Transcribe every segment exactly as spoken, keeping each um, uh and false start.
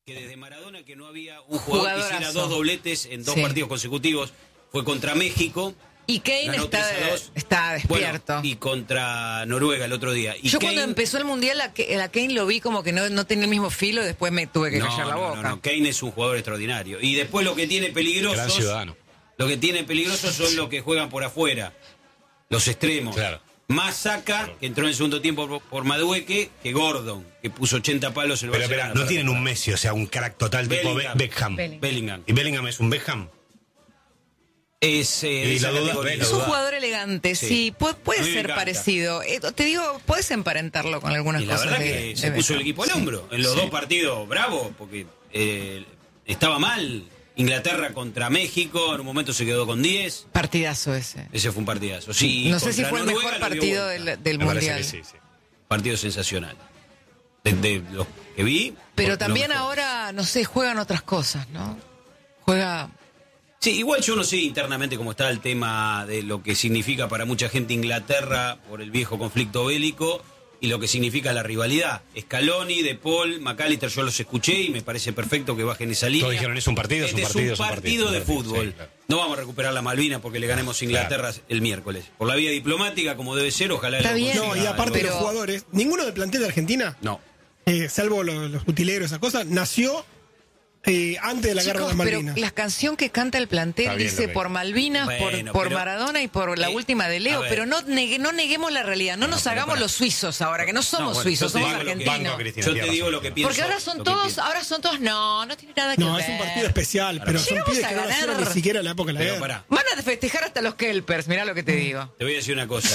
que desde Maradona que no había un jugador que hiciera dos dobletes en dos sí. partidos consecutivos. Fue contra México. Y Kane está, está despierto. Bueno, y contra Noruega el otro día. Y Yo Kane, cuando empezó el Mundial, a, a Kane lo vi como que no, no tenía el mismo filo y después me tuve que no, callar la no, boca. No, no, Kane es un jugador extraordinario. Y después lo que tiene peligrosos... Gran ciudadano. Lo que tiene peligrosos son los que juegan por afuera. Los extremos. Claro. Más Saka, que entró en el segundo tiempo por, por Madueque, que Gordon, que puso ochenta palos en el Pero, Barcelona. pero no tienen un Messi, o sea, un crack total tipo Bellingham. Beckham. Bellingham. Bellingham. ¿Y Bellingham es un Beckham? Es, eh, Y la duda, es un jugador elegante, sí, sí puede, puede ser encanta. parecido. Eh, te digo, puedes emparentarlo con algunas y la cosas. verdad de, que de se puso Beckham. el equipo al Sí. hombro. En los Sí. dos partidos, bravo, porque eh, estaba mal. Inglaterra contra México, en un momento se quedó con diez. Partidazo ese. Ese fue un partidazo. Sí, no sé si contra fue el Noruega mejor lo dio partido vuelta. del, del Me parece Mundial. que sí, sí. Partido sensacional. De, de los que vi. Pero lo también mejor. ahora, no sé, juegan otras cosas, ¿no? Juega... Sí, igual yo no sé internamente cómo está el tema de lo que significa para mucha gente Inglaterra por el viejo conflicto bélico y lo que significa la rivalidad. Scaloni, De Paul, McAllister, yo los escuché y me parece perfecto que bajen esa línea. Todos dijeron, es un partido, es un Este partido, es un partido de fútbol. Sí, claro. No vamos a recuperar la Malvinas porque le ganemos a Inglaterra Claro. el miércoles. Por la vía diplomática, como debe ser, ojalá... Está lo bien. consiga. No, y aparte Pero- los jugadores, ninguno del plantel de Argentina, No. eh, salvo los, los utileros, esas cosas, nació eh, antes de la guerra de Chicos, las pero Malvinas. la canción que canta el plantel Está bien dice lo que- por Malvinas, Bueno, por, por pero- Maradona y por la eh, última de Leo, a ver. pero no, negue- no neguemos la realidad, no, No, nos pero hagamos pará. los suizos ahora, que no somos bueno, suizos, yo te somos digo lo que- argentinos. Banco, Cristina, Yo te tiene digo razón. lo que pienso. Porque ahora son lo que todos, pienso. ahora son todos, no, no tiene nada que No, ver. es un partido especial, pero son Llegamos pibes a que no nacieron ganar. ni siquiera en la época de la Pero guerra. pará, Van a festejar hasta los Kelpers, mirá lo que te digo. te voy a decir una cosa.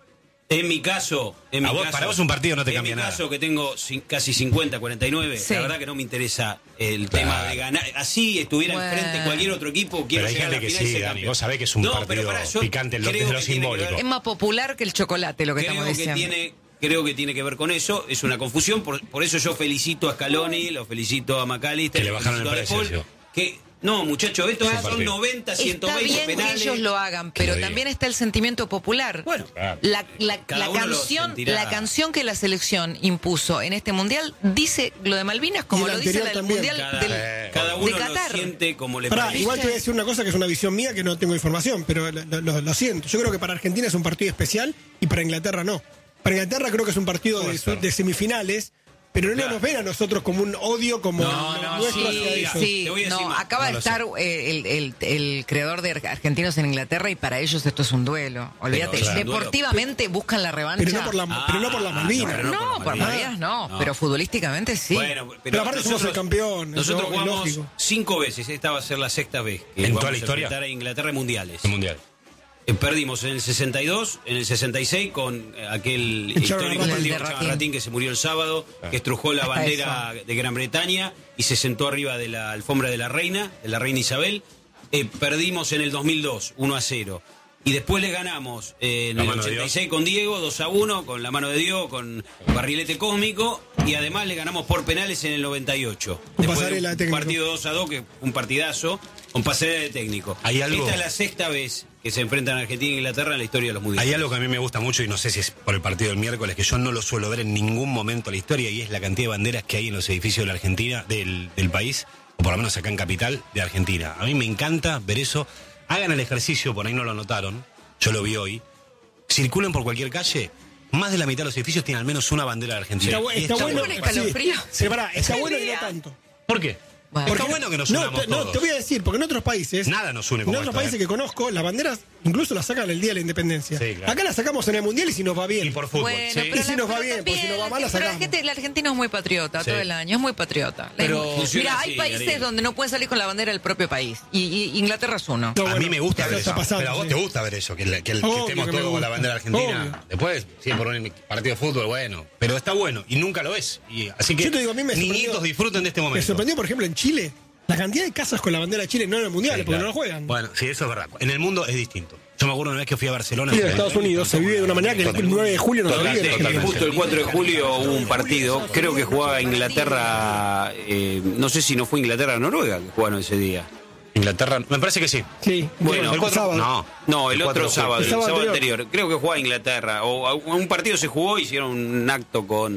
En mi caso, en A mi vos- caso, para vos un partido no te en cambia mi nada. caso que tengo cin- casi cincuenta, cuarenta y nueve, Sí. la verdad que no me interesa el Claro. tema de ganar. Así estuviera Bueno. enfrente cualquier otro equipo, quiero Pero hay llegar a gente la que final y sí, ser Dani, campeón. vos sabés que es un No, pero partido pará, yo picante en lo- creo desde lo que tiene que ver- simbólico. Es más popular que el chocolate lo que Creo estamos que diciendo. tiene creo que tiene que ver con eso, es una confusión, por, por eso yo felicito a Scaloni, lo felicito a McAllister, Que le lo bajaron el felicito a De precio, Paul, que no, muchachos, estos Claro. son noventa, ciento Está veinte bien penales. que ellos lo hagan, Que pero lo digan. también está el sentimiento popular. Bueno, Claro. La, la- Cada la uno lo canción, sentirá. la canción que la selección impuso en este mundial dice lo de Malvinas como Y el lo dice anterior la del también. mundial cada, del, Eh, cada de uno lo Qatar. siente como le Pará, parece. igual te voy a decir una cosa que es una visión mía que no tengo información, pero lo, lo- lo siento. Yo creo que para Argentina es un partido especial y para Inglaterra no. Para Inglaterra creo que es un partido Puede de, ser. de semifinales, pero no Claro. nos ven a nosotros como un odio como No, no, nuestro sí, hacia ellos. Sí, Te voy a decir no, más. acaba No de lo estar eh, el, el- el creador de Argentinos en Inglaterra y para ellos esto es un duelo. Olvídate, claro. deportivamente buscan la revancha. Pero no por la, Ah, pero no por la no, Malvinas. pero No, por Malvinas. Malvinas no, No. pero futbolísticamente sí. Bueno, pero, Pero aparte somos el campeón, Nosotros es lo- es jugamos lógico. cinco veces, esta va a ser la sexta vez que ¿En vamos toda la a historia? enfrentar a Inglaterra en mundiales. El mundial. Eh, Perdimos en el sesenta y dos, en el sesenta y seis con eh, aquel El Chavo histórico Ratín. partido El de con Ratín. Ratín que se murió el sábado, Ah. que estrujó la Hasta bandera de Gran Bretaña y se sentó arriba de la alfombra de la reina, de la reina Isabel. Eh, perdimos en el dos mil dos, uno a cero. Y después le ganamos eh, en La el mano de ochenta y seis con Diego, dos a uno, con la mano de Dios, con barrilete cósmico. Y además le ganamos por penales en el noventa y ocho. Con Después de pasarela de un técnico. partido dos a dos, que un partidazo, con pasarela de técnico. ¿Hay algo? Esta es la sexta vez que se enfrentan Argentina e Inglaterra en la historia de los mundiales. Hay algo que a mí me gusta mucho y no sé si es por el partido del miércoles, que yo no lo suelo ver en ningún momento de la historia, y es la cantidad de banderas que hay en los edificios de la Argentina, del, del país, o por lo menos acá en Capital, de Argentina. A mí me encanta ver eso. Hagan el ejercicio, por ahí no lo notaron, yo lo vi hoy. Circulen por cualquier calle, más de la mitad de los edificios tienen al menos una bandera de Argentina. Está, bu- Y está está bueno. un escalofrío. Sí, sí, pará, está Sí, bueno y no mira. tanto. ¿Por qué? Bueno. Está Porque- bueno que nos no, unamos te, no, todos. te voy a decir, porque en otros países. Nada nos une En como otros esto, países ¿eh? que conozco, las banderas incluso las sacan el día de la independencia. Sí, claro. Acá las sacamos en el mundial y si nos va bien. Y por fútbol, Bueno, sí. pero Y si la- nos va pero bien, porque si nos va mal, la pero sacamos. gente, el argentino es muy patriota Sí. todo el año, es muy patriota. Pero Es muy- funciona Mira, así, hay países Ariel. donde no pueden salir con la bandera del propio país. Y, y Inglaterra es uno. No, A bueno, mí me gusta eso ver está eso. pasando, Pero a vos sí. te gusta ver eso, que, el- que, el- que Obvio estemos que me todos con la gusta. bandera argentina. Obvio. Después, sí, por un partido de fútbol, bueno. Pero está bueno y nunca lo es. Y, así que, Yo te digo, a mí me niñitos, sorprendió- disfruten de este Me momento. sorprendió, por ejemplo, en Chile, la cantidad de casas con la bandera de Chile, no en el mundial, Sí, porque claro. no lo juegan. Bueno, sí, eso es verdad. En el mundo es distinto. Yo me acuerdo una vez que fui a Barcelona. Sí, en Estados Unidos se vive de una manera que el nueve de julio no se vive. en Totalmente, Argentina. justo el cuatro de julio hubo un partido, creo que jugaba Inglaterra, eh, no sé si no fue Inglaterra o Noruega que jugaron ese día. Inglaterra, me parece que sí. Sí, Bueno, el cuatro- sábado. no. No, el, El cuatro otro de julio. sábado, el El sábado, sábado anterior. Creo que jugaba Inglaterra. O a- un partido se jugó, hicieron un acto con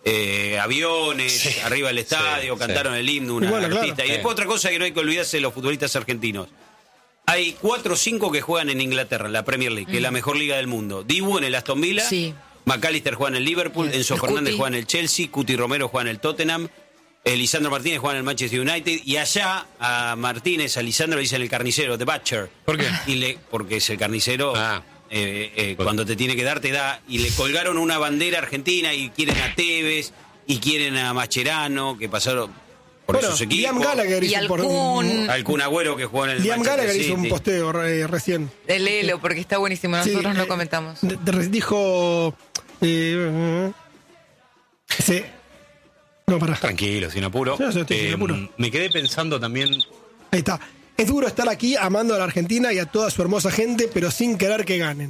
eh, aviones, Sí, arriba del estadio, sí, cantaron sí. el himno, una Bueno, claro. artista. Y después otra cosa que no hay que olvidarse de los futbolistas argentinos. Hay cuatro o cinco que juegan en Inglaterra, en la Premier League, que es la mejor liga del mundo. Dibu en el Aston Villa, Sí. McAllister juega en el Liverpool, Sí. Enzo El Fernández Cuti. juega en el Chelsea, Cuti Romero juega en el Tottenham, eh, Lisandro Martínez juega en el Manchester United, y allá a Martínez, a Lisandro le dicen el carnicero, The Butcher. ¿Por qué? Y le, porque es el carnicero, Ah. eh, eh, cuando te tiene que dar, te da. Y le colgaron una bandera argentina y quieren a Tevez y quieren a Mascherano, que pasaron por Bueno, esos equipos. Liam Gallagher Y hizo al por Kun. Al Kun Agüero que juega en el Liam Manchester Gallagher hizo un City. posteo eh, recién. El Elo, porque está buenísimo. Nosotros Sí, lo eh, comentamos. de- de- dijo. Eh, ese- no, pará. Tranquilo, sin apuro. Sí, sí, estoy sin Eh, apuro. Me quedé pensando también. Ahí está. Es duro estar aquí amando a la Argentina y a toda su hermosa gente, pero sin querer que ganen.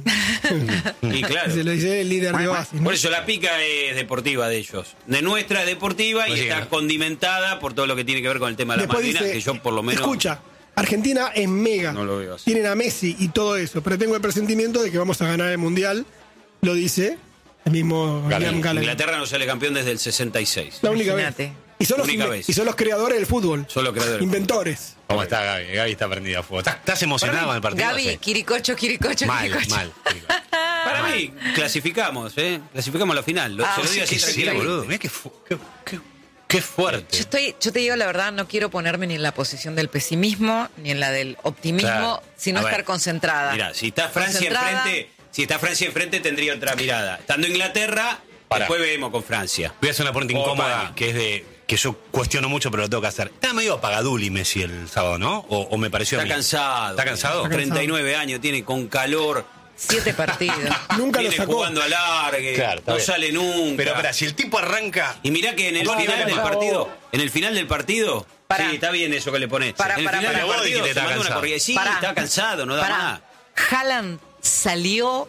Y claro. Se lo dice el líder de Oasis, ¿no? Por eso la pica es deportiva de ellos. De nuestra es deportiva y Pues sí, está ¿no? condimentada por todo lo que tiene que ver con el tema de la Después Malvinas, dice, que yo por lo menos. escucha, Argentina es mega. No lo veo así. Tienen a Messi y todo eso, pero tengo el presentimiento de que vamos a ganar el Mundial. Lo dice el mismo Gallagher. Liam Gallagher. Inglaterra no sale campeón desde el sesenta y seis. La única Imagínate. vez. Y son, los, Única inve- vez. y son los creadores del fútbol. Son los creadores del Inventores. ¿Cómo está Gaby? Gaby está prendida a fuego. ¿Estás, estás emocionado con el partido? Gaby, Sí. Quiricocho, Quiricocho, Mal, Quiricocho. mal. Para mí, clasificamos, ¿eh? Clasificamos a la final. Lo, Ah, se lo sí, digo así Que sí, tranquilamente. boludo. Mirá qué, fu- qué, qué- qué fuerte. Yo estoy, yo te digo la verdad, no quiero ponerme ni en la posición del pesimismo, ni en la del optimismo, Claro. sino A ver, estar concentrada. Mira, si está Francia Concentrada. enfrente, si está Francia enfrente tendría otra mirada. Estando Inglaterra, Pará. después vemos con Francia. Voy a hacer una pregunta O incómoda, España. que es de que yo cuestiono mucho, pero lo tengo que hacer. Está medio apagaduli Messi el sábado, ¿no? O, o me pareció a Está mí. cansado. ¿Está cansado? Está treinta y nueve años, tiene con calor. Siete partidos. Nunca lo Viene sacó. jugando a largue, Claro, está no bien. sale nunca. Pero espera, si el tipo arranca. Y mirá que en el Dos final niveles del más. partido, en el final del partido, Pará. sí, está bien eso que le pones. Pará, en el pará, final pará. del Vos partido dijiste se que mandó estaba una cansado. corrida. Sí, Pará. está cansado, no da Pará. más. Haaland salió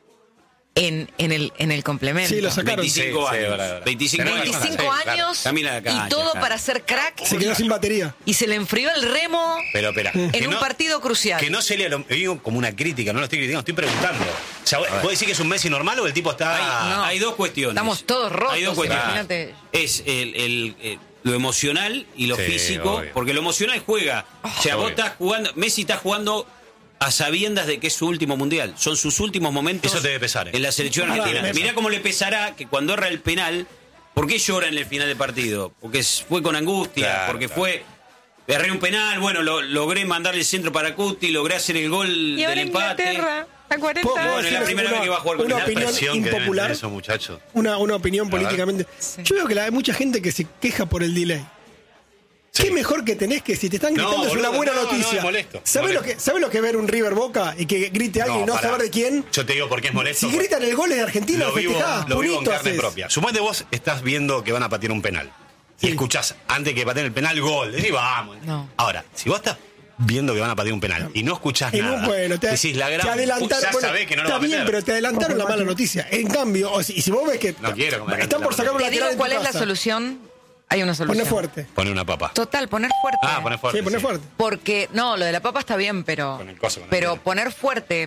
en, en, el, en el complemento. Sí, lo sacaron. veinticinco Sí, sí, años. verdad, verdad. veinticinco Pero no años. hay veinticinco Sí, claro. años Camina la cancha, y todo claro. para ser crack. Se quedó sin batería. Y se le enfrió el remo Pero espera. en que un no- partido crucial. Que no sería lo digo como una crítica, no lo estoy criticando, estoy preguntando. O sea, ¿puedo decir que es un Messi normal o el tipo está. Hay, No. hay dos cuestiones. Estamos todos rotos, Hay dos cuestiones. imagínate. Es el, el- el- lo emocional y lo Sí, físico, obvio. porque lo emocional juega. o sea, vos obvio. estás jugando, Messi está jugando a sabiendas de que es su último mundial. Son sus últimos momentos Eso debe pesar, ¿eh? en la selección Ah, argentina. pesa. Mirá cómo le pesará que cuando erra el penal, ¿por qué llora en el final del partido? Porque es- fue con angustia, Claro, porque claro. fue. Erré un penal, bueno, lo- logré mandarle el centro para Cuti, logré hacer el gol Y del ahora empate. Inglaterra, a cuarenta ¿Puedo- puedo Bueno, es la decirles primera una- vez que va a jugar con una el opinión presión que deben impopular? tener esos muchachos. Una, una opinión La verdad. políticamente. Sí. Yo veo que la- hay mucha gente que se queja por el delay. Sí. ¿Qué mejor que tenés que si te están No, gritando es una boludo, buena no, no, noticia? es molesto, ¿Sabés, molesto. Lo que, ¿Sabés lo que es ver un River Boca y que grite alguien y no pará. saber de quién? Yo te digo por qué es molesto. Si gritan el gol es de Argentina, lo vivo, festejás, lo vivo en bonito carne haces. propia. Suponete vos estás viendo que van a patear un penal. Y Sí. escuchás antes que pateen el penal, gol. Decís, vamos. No. Ahora, si vos estás viendo que van a patear un penal y no escuchás En nada, un- bueno, te, decís la gran te adelantaron. ya bueno, sabés que no lo está va a bien, meter. pero te adelantaron la mala noticia. En cambio, o si, y si vos ves que No quiero que me están por adelanten sacar la un Te lateral digo en tu cuál es la casa, solución. Hay una solución. Poné fuerte. Pone una papa. Total, poner fuerte. Ah, poner fuerte. Sí, poné sí. fuerte. Porque, no, lo de la papa está bien, pero. Con el coso, con el pero dedo. poner fuerte.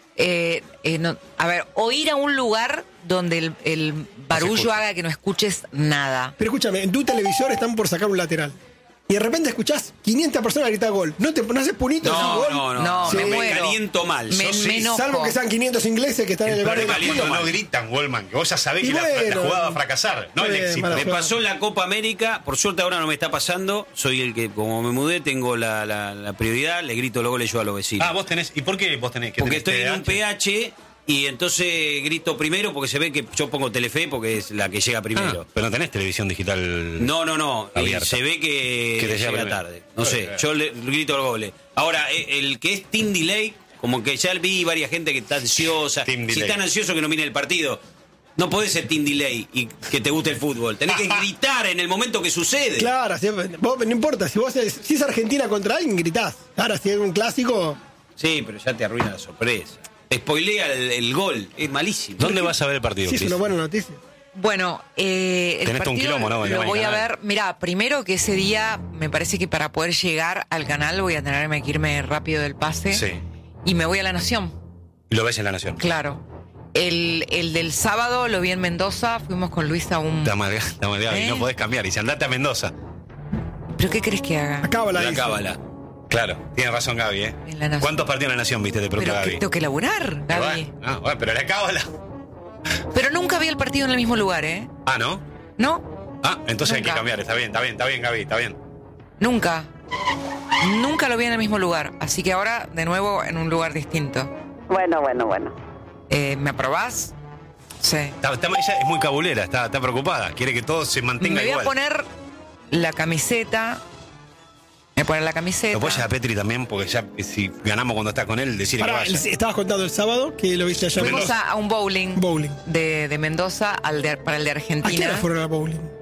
eh, eh, no- a ver, o ir a un lugar donde el, el barullo escucha. haga que no escuches nada. Pero escúchame, en tu televisor están por sacar un lateral. Y de repente escuchás quinientas personas gritar gol. ¿No te no haces punito? decís No, gol? no, no. No, Sí. me me muero. caliento mal. Me, Yo sí, me enojo. Salvo que sean quinientos ingleses que están en El el barrio. problema es caliento cuando no mal. gritan, Goldman, que vos ya sabés Y que la- la, bueno, jugada va a fracasar, no el está bien, éxito. mala Me suerte. pasó en la Copa América, por suerte ahora no me está pasando, soy el que, como me mudé, tengo la, la- la prioridad, le grito los goles yo a los vecinos. Ah, vos tenés. ¿Y por qué vos tenés que porque tenés estoy en un T D A H? P H y entonces grito primero porque se ve que yo pongo Telefe porque es la que llega primero. Ah, pero no tenés televisión digital. No, no, no. y Abierta. se ve que, Que te llega llega primero. tarde. No sé, yo le grito los goles. Ahora, eh, el que es Team Delay, como que ya vi varias gente que está ansiosa. Team Si Delay. están ansiosos que no mire el partido. No podés ser Team Delay y que te guste el fútbol. Tenés que gritar en el momento que sucede. Claro, si- vos, no importa, si vos es, si es Argentina contra alguien, gritás. Ahora, si es un clásico, Sí, pero ya te arruina la sorpresa. Te spoilea el, el gol. Es malísimo. ¿Dónde vas a ver el partido, sí es Cris? una buena noticia. Bueno, eh, el Tenés todo un partido quilombo, ¿no? En lo el voy a canal. ver. Mira, primero que ese día me parece que para poder llegar al canal voy a tenerme que irme rápido del pase. Sí. Y me voy a La Nación, Y lo ves en La Nación. claro. El, el del sábado lo vi en Mendoza, fuimos con Luis a un... Te amarga, te amarga, ¿Eh? y no podés cambiar. Y si andate a Mendoza. ¿Pero qué crees que haga? Acaba la La dice. cábala. Claro, tiene razón Gaby, ¿eh? En la Nación. ¿Cuántos partidos en la Nación viste? Te pregunta Pero que Gaby. tengo que laburar, Pero Gaby. bueno, ah, bueno, pero la cábala. Pero nunca vi el partido en el mismo lugar, ¿eh? Ah, ¿no? ¿No? Ah, entonces hay Nunca. que cambiar. Está bien, está bien, está bien, Gaby, está bien. Nunca. Nunca lo vi en el mismo lugar. Así que ahora, de nuevo, en un lugar distinto. Bueno, bueno, bueno. Eh, ¿Me aprobás? Sí. Está, está- ella es muy cabulera, está, está preocupada. Quiere que todo se mantenga Me voy igual. a poner la camiseta. Me voy a poner la camiseta. Lo apoya a Petri también, porque ya si ganamos cuando está con él, decirle Pará, que vaya. el- estabas contando el sábado que lo viste allá en Fuimos Mendoza. a, a un bowling, Bowling. De, de Mendoza al de- para el de ¿A qué Argentina. hora fueron al bowling?